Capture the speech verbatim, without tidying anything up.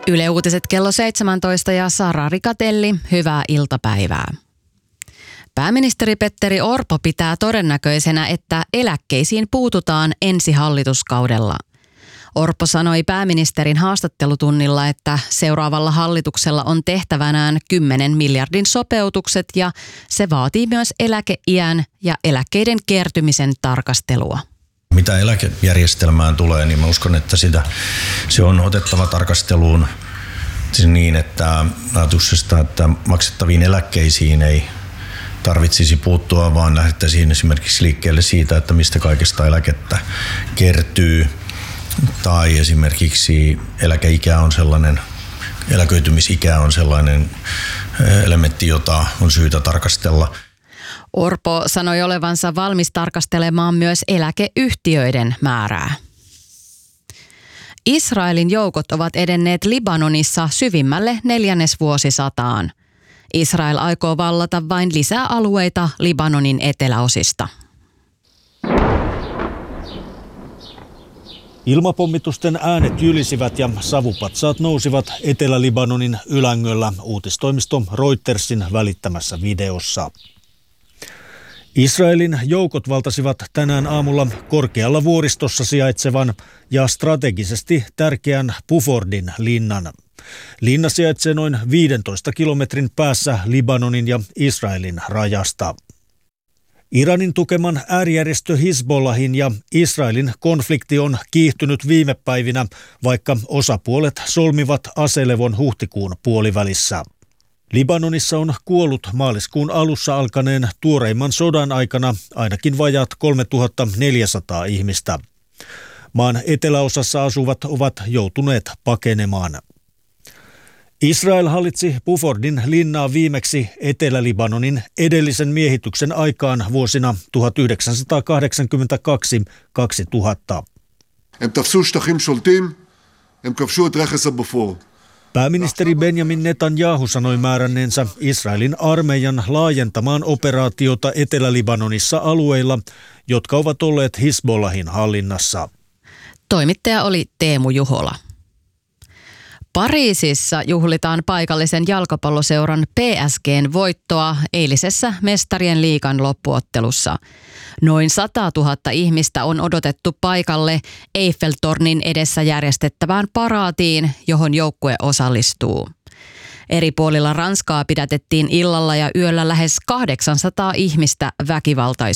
Yle Uutiset kello seitsemäntoista ja Sara Rikatelli, hyvää iltapäivää. Pääministeri Petteri Orpo pitää todennäköisenä, että eläkkeisiin puututaan ensi hallituskaudella. Orpo sanoi pääministerin haastattelutunnilla, että seuraavalla hallituksella on tehtävänään kymmenen miljardin sopeutukset ja se vaatii myös eläkeiän ja eläkkeiden kertymisen tarkastelua. Mitä eläkejärjestelmään tulee, niin mä uskon, että sitä, se on otettava tarkasteluun niin, että ajatuksesta, että maksettaviin eläkkeisiin ei tarvitsisi puuttua, vaan lähdettäisiin esimerkiksi liikkeelle siitä, että mistä kaikesta eläkettä kertyy. Tai esimerkiksi eläkeikä on sellainen, eläköitymisikä on sellainen elementti, jota on syytä tarkastella. Orpo sanoi olevansa valmis tarkastelemaan myös eläkeyhtiöiden määrää. Israelin joukot ovat edenneet Libanonissa syvimmälle neljännesvuosisataan. Israel aikoo vallata vain lisää alueita Libanonin eteläosista. Ilmapommitusten äänet jylisivät ja savupatsaat nousivat Etelä-Libanonin Ylängöllä uutistoimisto Reutersin välittämässä videossa. Israelin joukot valtasivat tänään aamulla korkealla vuoristossa sijaitsevan ja strategisesti tärkeän Bufordin linnan. Linna sijaitsee noin viidentoista kilometrin päässä Libanonin ja Israelin rajasta. Iranin tukeman äärijärjestö Hizbollahin ja Israelin konflikti on kiihtynyt viime päivinä, vaikka osapuolet solmivat aselevon huhtikuun puolivälissä. Libanonissa on kuollut maaliskuun alussa alkaneen tuoreimman sodan aikana ainakin vajaat kolmetuhattaneljäsataa ihmistä. Maan eteläosassa asuvat ovat joutuneet pakenemaan. Israel hallitsi Bufordin linnaa viimeksi Etelä-Libanonin edellisen miehityksen aikaan vuosina tuhatyhdeksänsataakahdeksankymmentäkaksi kaksituhatta. Pääministeri Benjamin Netanyahu sanoi määränneensä Israelin armeijan laajentamaan operaatiota Etelä-Libanonissa alueilla, jotka ovat olleet Hizbollahin hallinnassa. Toimittaja oli Teemu Juhola. Pariisissa juhlitaan paikallisen jalkapalloseuran P S G:n voittoa eilisessä Mestarien liigan loppuottelussa. Noin sata tuhatta ihmistä on odotettu paikalle Eiffeltornin edessä järjestettävään paraatiin, johon joukkue osallistuu. Eri puolilla Ranskaa pidätettiin illalla ja yöllä lähes kahdeksansataa ihmistä väkivaltaisesti.